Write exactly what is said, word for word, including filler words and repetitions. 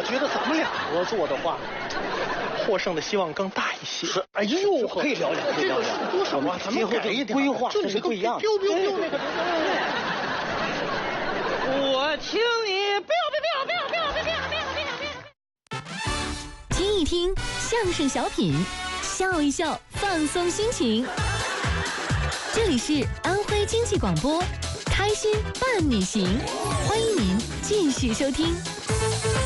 觉得咱们俩合作的话，获胜的希望更大一些。 是，哎呦，可以聊聊，可以聊聊。 多少啊？咱们改一点规划， 就你不一样。 biu biu biu那个。 我请你 biu biu biu biu biu biu biu biu biu。 听一听相声小品，笑一笑，放松心情。这里是安徽经济广播，开心伴你行，欢迎您继续收听。